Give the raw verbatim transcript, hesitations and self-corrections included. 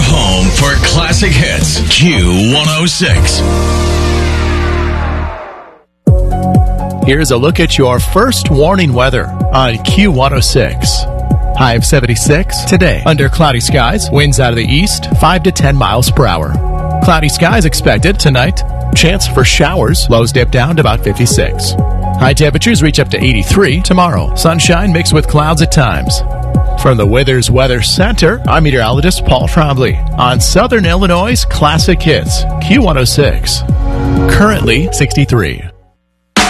home for classic hits. Q one oh six. Here's a look at your first warning weather on Q one oh six. High of seventy-six. Today, under cloudy skies, winds out of the east, five to ten miles per hour. Cloudy skies expected tonight. Chance for showers. Lows dip down to about fifty-six. High temperatures reach up to eighty-three tomorrow. Sunshine mixed with clouds at times. From the Withers Weather Center, I'm meteorologist Paul Trombley on Southern Illinois' Classic Hits, Q one oh six. Currently sixty-three.